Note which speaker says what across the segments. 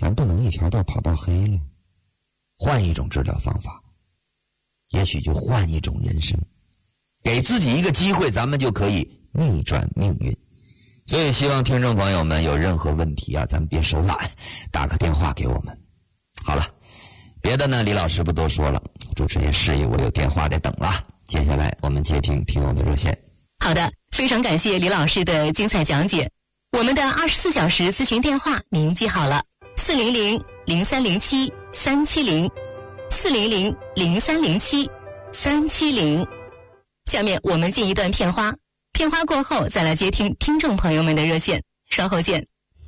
Speaker 1: 咱不能一条道跑到黑了，换一种治疗方法，也许就换一种人生，给自己一个机会，咱们就可以逆转命运。所以希望听众朋友们有任何问题啊，咱们别手懒，打个电话给我们。好了，别的呢李老师不多说了，主持人示意我有电话得等了，接下来我们接听听友的热线。
Speaker 2: 好的，非常感谢李老师的精彩讲解。我们的24小时咨询电话您记好了，400-0307-370，400-0307-370。下面我们进一段片花，片花过后再来接听听众朋友们的热线，稍后见。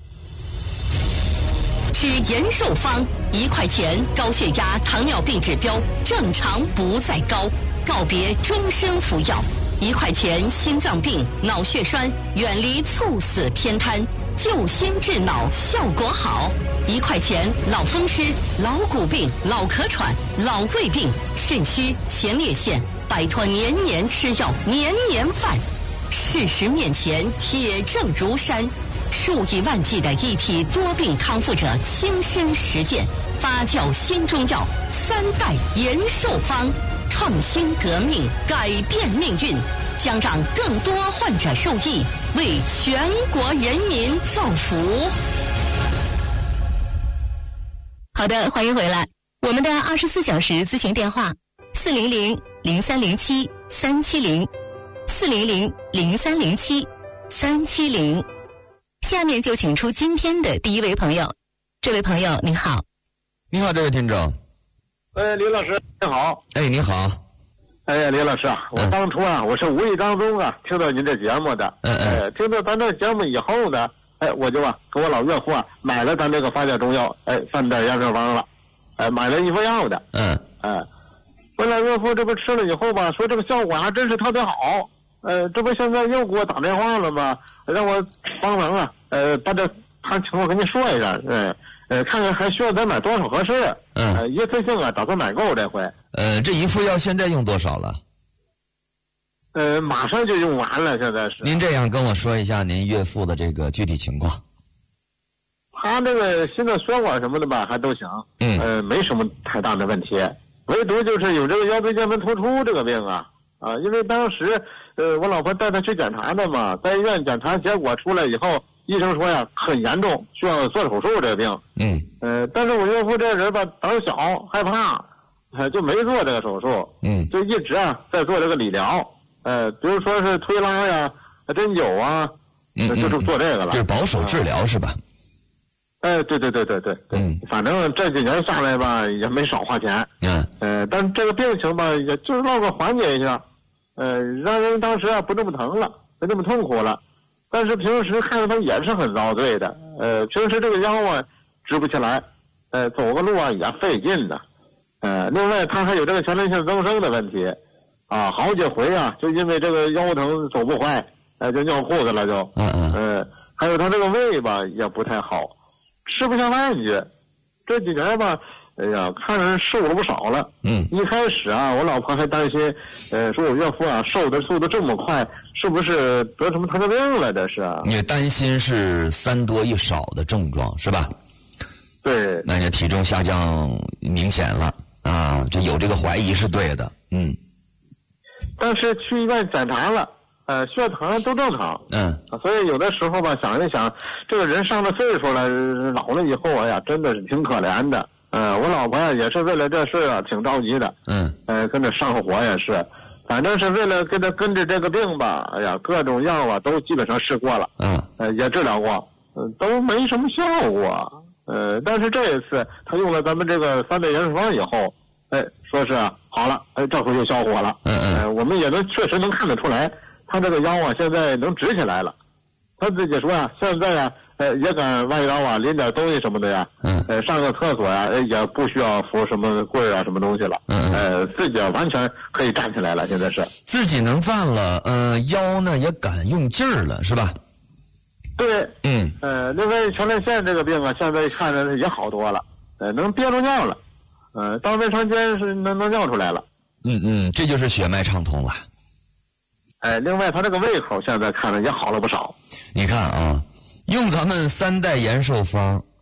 Speaker 3: 吃延寿方，1块钱，高血压、糖尿病指标正常不再高，告别终身服药。1块钱，心脏病、脑血栓，远离猝死偏瘫，救心治脑效果好。1块钱，脑风湿、老骨病、老咳喘、老胃病、肾虚、前列腺，摆脱年年吃药、年年犯。事实面前，铁证如山。数以万计的一体多病康复者亲身实践，发酵新中药3代延寿方，创新革命，改变命运，将让更多患者受益，为全国人民造福。
Speaker 2: 好的，欢迎回来。我们的24小时咨询电话400-0307-370，400-0307-370。下面就请出今天的第一位朋友。这位朋友您好。
Speaker 1: 你好，这位听众。
Speaker 4: 李老师你好。
Speaker 1: 你好。
Speaker 4: 李老师啊，我当初啊，我是无意当中啊听到您这节目的，听到咱这节目以后呢，我就给我老岳父买了咱这个发酵中药，3代延寿方了，买了1副药的，我老岳父这不吃了以后吧，说这个效果还真是特别好，这不现在又给我打电话了吗？让我帮忙把这他情况跟您说一下，看看还需要再买多少合适，一次性打算买够这回。
Speaker 1: 这1副药现在用多少了？
Speaker 4: 马上就用完了，现在是。
Speaker 1: 您这样跟我说一下您岳父的这个具体情况。
Speaker 4: 他这个心脏血管什么的吧还都行，没什么太大的问题，唯独就是有这个腰椎间盘突出这个病因为当时我老婆带他去检查的嘛，在医院检查结果出来以后，医生说呀很严重，需要做手术这个病。但是我岳父这人吧胆小害怕，就没做这个手术。就一直在做这个理疗，比如说是推拉呀、针灸啊，就是做这个了。
Speaker 1: 就是保守治疗是吧？
Speaker 4: 对，反正这几年下来吧也没少花钱。但这个病情吧也就是让我缓解一下，让人当时不这么疼了，没这么痛苦了。但是平时看着他也是很遭罪的，平时这个腰直不起来，走个路也费劲的。另外他还有这个前列腺增生的问题，好几回就因为这个腰疼走不快，就尿裤子了就。还有他这个胃吧也不太好，吃不下饭去。这几年吧看人瘦了不少了。一开始我老婆还担心，说我岳父瘦的速度这么快，是不是得什么糖尿病了？这是
Speaker 1: 你担心是3多1少的症状是吧？
Speaker 4: 对，
Speaker 1: 那你体重下降明显了这有这个怀疑是对的。
Speaker 4: 但是去医院检查了，血糖都正常。所以有的时候吧想一想，这个人上了岁数了，老了以后真的是挺可怜的。我老婆也是为了这事挺着急的。跟着上火也是，反正是为了跟着这个病吧，各种药都基本上试过了。也治疗过，都没什么效果。但是这一次他用了咱们这个3代延寿方以后，说是好了，这回就消火了。我们也确实能看得出来，他这个腰现在能直起来了。他自己说现在也敢弯腰拎点东西什么的上个厕所也不需要扶什么棍什么东西了。自己完全可以站起来了，现在是
Speaker 1: 自己能站了，腰呢也敢用劲儿了，是吧？
Speaker 4: 对。另外前列腺这个病现在看着也好多了，能憋住尿了，到胃肠间是能尿出来了。
Speaker 1: 这就是血脉畅通了。
Speaker 4: 另外他这个胃口现在看着也好了不少。
Speaker 1: 你看用咱们3代延寿方